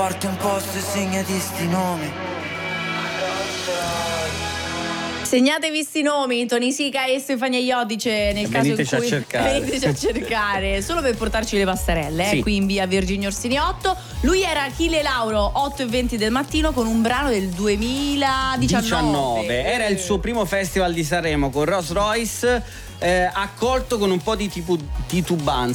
Porti un posto e segnati sti nomi. Segnatevi sti nomi, Tony Sica e Stefania Iodice, nel caso in Veniteci a cui cercare. veniteci a cercare, solo per portarci le passerelle, Sì. qui in via Virginio Orsini 8. Lui era Achille Lauro, 8:20 del mattino, con un brano del 2019. Era il suo primo festival di Sanremo con Rolls Royce, accolto con un po' di titubanza.